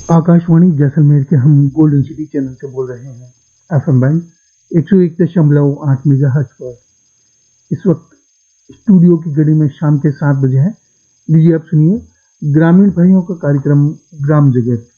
आकाशवाणी जैसलमेर के हम golden city channel से बोल रहे हैं। एफएम बैंड 101.8 मेगाहर्ट्ज पर इस वक्त स्टूडियो की घड़ी में शाम के 7 बजे हैं। लीजिए आप सुनिए ग्रामीण भाइयों का कार्यक्रम ग्राम जगत।